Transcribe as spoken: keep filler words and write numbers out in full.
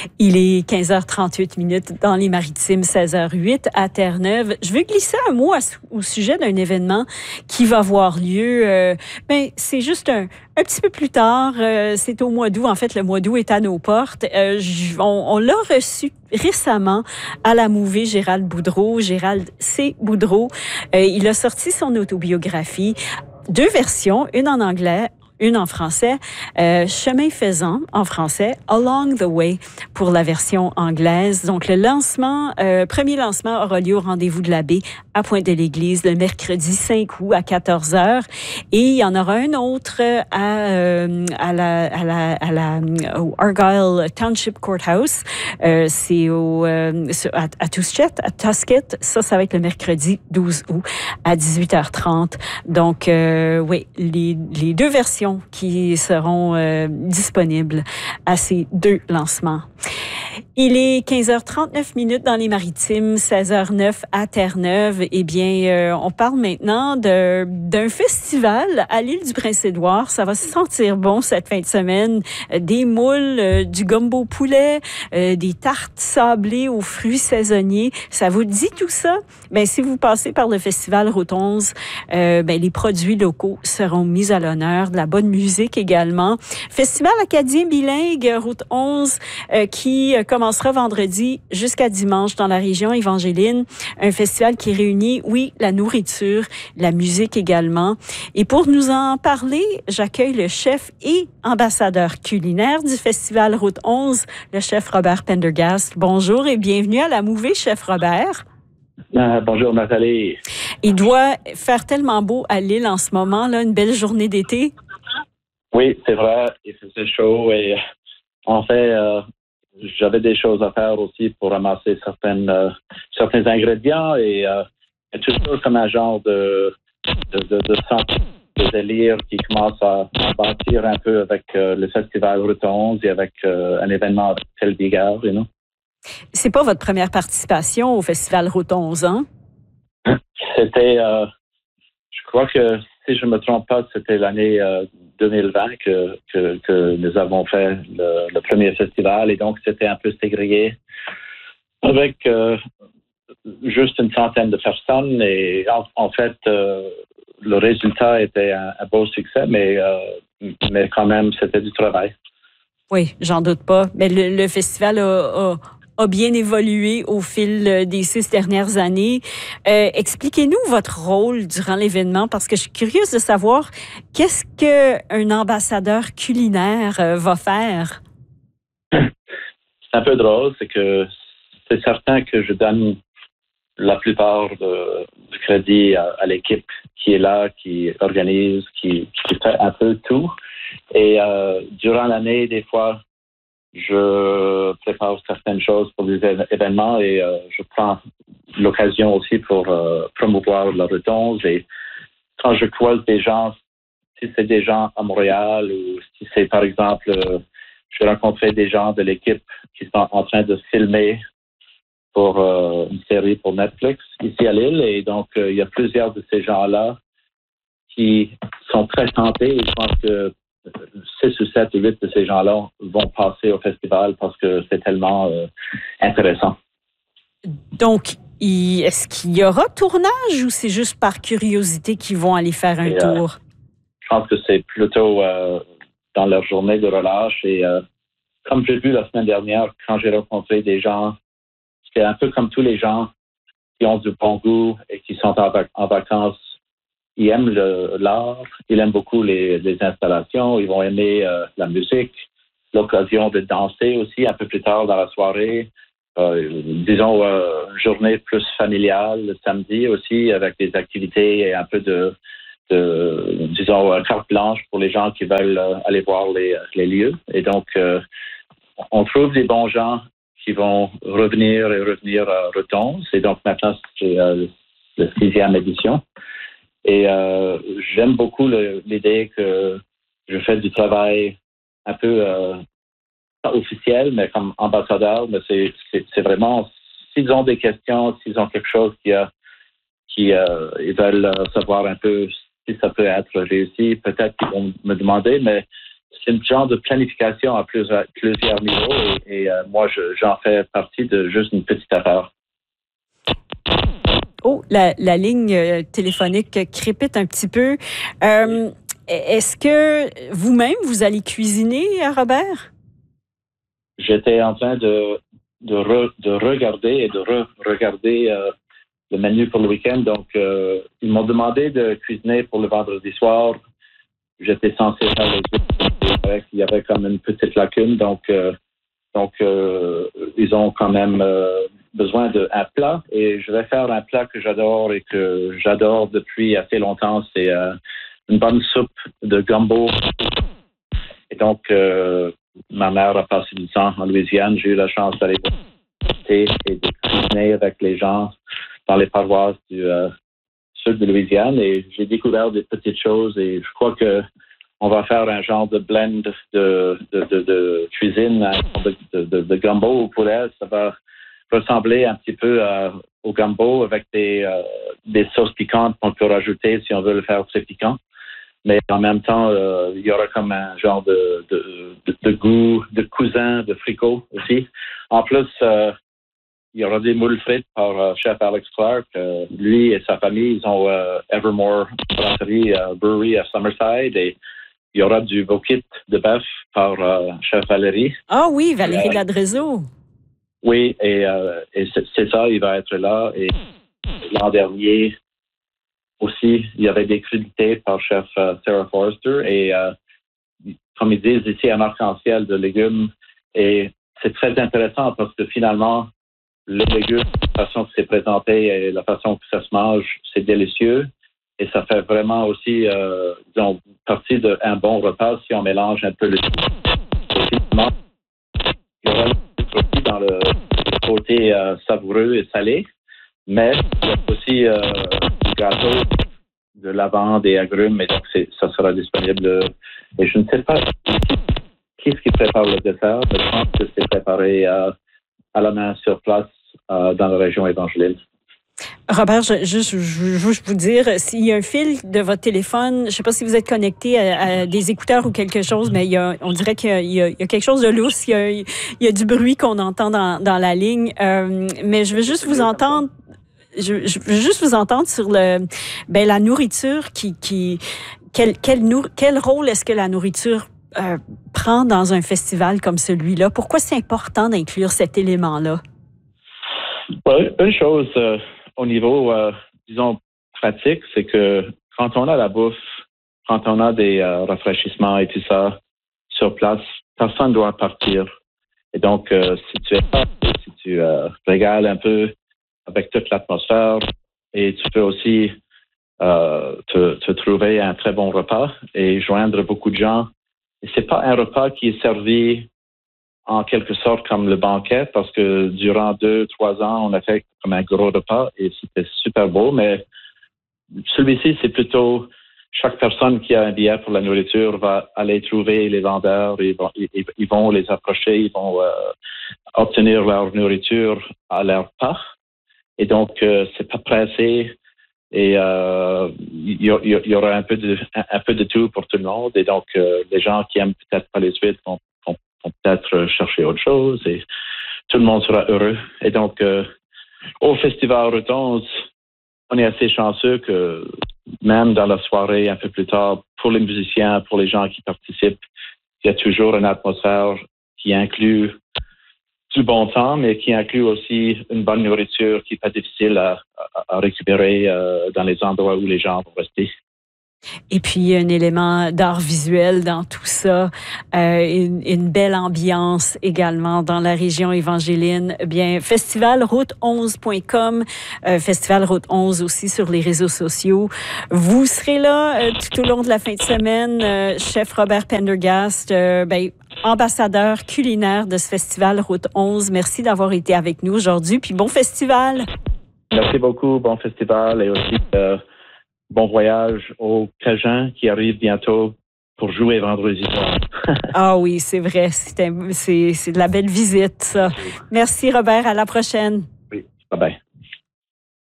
Il est quinze heures trente-huit minutes dans les Maritimes, seize heures huit à Terre-Neuve. Je veux glisser un mot à, au sujet d'un événement qui va avoir lieu. Euh, ben, c'est juste un, un petit peu plus tard. Euh, c'est au mois d'août. En fait, le mois d'août est à nos portes. Euh, j- on on l'a reçu récemment à la Mouvée, Gérald Boudreau. Gérald C. Boudreau. Euh, il a sorti son autobiographie. Deux versions, une en anglais, une en français. Euh, Chemin faisant en français, Along the Way pour la version anglaise. Donc, le lancement, euh, premier lancement aura lieu au Rendez-vous de la Baie à Pointe-de-l'Église le mercredi cinq août à quatorze heures. Et il y en aura un autre à, euh, à, la, à, la, à la, au Argyle Township Courthouse. Euh, c'est au, euh, à, à Tusquet, à Tusquet. Ça, ça va être le mercredi douze août à dix-huit heures trente. Donc, euh, oui, les, les deux versions qui seront euh, disponibles à ces deux lancements. Il est quinze heures trente-neuf minutes dans les Maritimes, seize heures neuf à Terre-Neuve. Eh bien, euh, on parle maintenant de, d'un festival à l'île du Prince-Édouard. Ça va se sentir bon cette fin de semaine. Euh, des moules, euh, du gumbo poulet, euh, des tartes sablées aux fruits saisonniers. Ça vous dit tout ça? Bien, si vous passez par le festival Route onze, euh, ben, les produits locaux seront mis à l'honneur, de la bonne musique également. Festival acadien bilingue Route onze euh, qui commencera vendredi jusqu'à dimanche dans la région évangéline. Un festival qui réunit, oui, la nourriture, la musique également. Et pour nous en parler, j'accueille le chef et ambassadeur culinaire du festival Route onze, le chef Robert Pendergast. Bonjour et bienvenue à la Mouvée, chef Robert. Ah, bonjour Nathalie. Il doit faire tellement beau à l'île en ce moment, là, une belle journée d'été. Oui, c'est vrai, il faisait chaud et en fait, euh, j'avais des choses à faire aussi pour ramasser certaines, euh, certains ingrédients et, euh, et toujours comme un genre de, de, de, de centre de délire qui commence à, à bâtir un peu avec euh, le festival Route onze et avec euh, un événement tel Bigard, you know? C'est pas votre première participation au festival Route onze, hein? C'était, euh, je crois que si je me trompe pas, c'était l'année euh, deux mille vingt que, que, que nous avons fait le, le premier festival et donc c'était un peu ségrégé avec euh, juste une centaine de personnes et en, en fait euh, le résultat était un, un beau succès mais, euh, mais quand même c'était du travail. Oui, j'en doute pas. Mais le, le festival a, a, a bien évolué au fil des six dernières années. Euh, expliquez-nous votre rôle durant l'événement, parce que je suis curieuse de savoir qu'est-ce qu'un ambassadeur culinaire va faire. C'est un peu drôle, c'est que c'est certain que je donne la plupart de, du crédit à, à l'équipe qui est là, qui organise, qui, qui fait un peu tout. Et euh, durant l'année, des fois, je prépare certaines choses pour des événements et euh, je prends l'occasion aussi pour euh, promouvoir la Route onze. Et quand je croise des gens, si c'est des gens à Montréal ou si c'est, par exemple, euh, je rencontrais des gens de l'équipe qui sont en train de filmer pour euh, une série pour Netflix ici à Lille. Et donc, euh, il y a plusieurs de ces gens-là qui sont très tentés et je pense que six ou sept ou huit de ces gens-là vont passer au festival parce que c'est tellement euh, intéressant. Donc, il, est-ce qu'il y aura tournage ou c'est juste par curiosité qu'ils vont aller faire un et, tour? Euh, je pense que c'est plutôt euh, dans leur journée de relâche. Et euh, comme j'ai vu la semaine dernière, quand j'ai rencontré des gens, c'est un peu comme tous les gens qui ont du bon goût et qui sont en, vac- en vacances. Ils aiment le, l'art, ils aiment beaucoup les, les installations, ils vont aimer euh, la musique, l'occasion de danser aussi un peu plus tard dans la soirée. Euh, disons, euh, une journée plus familiale le samedi aussi avec des activités et un peu de, de disons, euh, carte blanche pour les gens qui veulent euh, aller voir les, les lieux. Et donc, euh, on trouve des bons gens qui vont revenir et revenir à Route onze. Et donc, maintenant, c'est euh, la sixième édition. Et euh, j'aime beaucoup le, l'idée que je fais du travail un peu euh, pas officiel, mais comme ambassadeur. Mais c'est, c'est, c'est vraiment, s'ils ont des questions, s'ils ont quelque chose qui, a, qui euh, ils veulent savoir un peu si ça peut être réussi, peut-être qu'ils vont me demander, mais c'est un genre de planification à plusieurs, plusieurs niveaux et, et euh, moi, je, j'en fais partie de juste une petite affaire. Oh, la, la ligne euh, téléphonique crépite un petit peu. Euh, est-ce que vous-même, vous allez cuisiner, Robert? J'étais en train de, de, re, de regarder et de re-regarder euh, le menu pour le week-end. Donc, euh, ils m'ont demandé de cuisiner pour le vendredi soir. J'étais censé faire le week-end. Il y avait comme une petite lacune. Donc, euh, donc euh, ils ont quand même euh, besoin d'un plat. Et je vais faire un plat que j'adore et que j'adore depuis assez longtemps. C'est euh, une bonne soupe de gumbo. Et donc, euh, ma mère a passé du temps en Louisiane. J'ai eu la chance d'aller visiter et de cuisiner avec les gens dans les paroisses du euh, sud de Louisiane. Et j'ai découvert des petites choses et je crois que on va faire un genre de blend de, de, de, de cuisine, de, de, de gumbo au poulet. Ça va ressembler un petit peu euh, au gumbo avec des, euh, des sauces piquantes qu'on peut rajouter si on veut le faire très piquant. Mais en même temps, euh, il y aura comme un genre de, de, de, de goût de cousin, de fricot aussi. En plus, euh, il y aura des moules frites par euh, chef Alex Clark. Euh, lui et sa famille, ils ont euh, Evermore Brasserie euh, Brewery à Summerside et il y aura du veau-kit de bœuf par euh, chef Valérie. Ah oui, Valérie euh, Ladrezeau. Oui, et, euh, et c'est, c'est ça, il va être là. Et l'an dernier, aussi, il y avait des crudités par chef euh, Sarah Forrester et euh, comme ils disent ici, un arc-en-ciel de légumes. Et c'est très intéressant parce que finalement, les légumes, la façon que c'est présenté et la façon que ça se mange, c'est délicieux. Et ça fait vraiment aussi, euh, disons, partie d'un bon repas si on mélange un peu le et finalement, il y aura aussi dans le, le côté euh, savoureux et salé, mais il y a aussi euh, du gâteau, de lavande et agrumes, et donc c'est, ça sera disponible. Et je ne sais pas qui est-ce qui prépare le dessert, mais je pense que c'est préparé euh, à la main sur place euh, dans la région Évangeline. Robert, je, je, je, je veux juste vous dire, s'il y a un fil de votre téléphone, je ne sais pas si vous êtes connecté à, à des écouteurs ou quelque chose, mais il y a, on dirait qu'il y a, il y a, il y a quelque chose de lousse, il y a, il y a du bruit qu'on entend dans, dans la ligne. Euh, mais je veux juste vous entendre. Je, je veux juste vous entendre sur le, ben, la nourriture qui, qui, quel, quel, nour, quel rôle est-ce que la nourriture euh, prend dans un festival comme celui-là? Pourquoi c'est important d'inclure cet élément-là? Ouais, une chose euh, au niveau, euh, disons, pratique, c'est que quand on a la bouffe, quand on a des euh, rafraîchissements et tout ça sur place, personne ne doit partir. Et donc, euh, si tu es là, si tu euh, régales un peu avec toute l'atmosphère et tu peux aussi euh, te, te trouver un très bon repas et joindre beaucoup de gens. Et c'est pas un repas qui est servi en quelque sorte comme le banquet parce que durant deux, trois ans, on a fait comme un gros repas et c'était super beau, mais celui-ci, c'est plutôt chaque personne qui a un billet pour la nourriture va aller trouver les vendeurs, ils vont, ils, ils vont les approcher, ils vont euh, obtenir leur nourriture à leur part. Et donc, euh, c'est pas pressé et euh, il y, y, y aura un peu de un, un peu de tout pour tout le monde. Et donc, euh, les gens qui aiment peut-être pas les suites vont, vont, vont peut-être chercher autre chose et tout le monde sera heureux. Et donc, euh, au Festival Rotonde, on est assez chanceux que même dans la soirée, un peu plus tard, pour les musiciens, pour les gens qui participent, il y a toujours une atmosphère qui inclut du bon temps, mais qui inclut aussi une bonne nourriture qui n'est pas difficile à, à, à récupérer euh, dans les endroits où les gens vont rester. Et puis, un élément d'art visuel dans tout ça, euh, une, une belle ambiance également dans la région évangéline. Bien, festival route onze point com, euh, Festival Route onze aussi sur les réseaux sociaux. Vous serez là euh, tout au long de la fin de semaine, euh, chef Robert Pendergast, euh, ben, ambassadeur culinaire de ce festival Route onze. Merci d'avoir été avec nous aujourd'hui, puis bon festival. Merci beaucoup, bon festival et aussi euh, bon voyage aux Cajuns qui arrivent bientôt pour jouer vendredi soir. Ah oui, c'est vrai, c'est, un, c'est, c'est de la belle visite, ça. Merci Robert, à la prochaine. Oui, bye bye.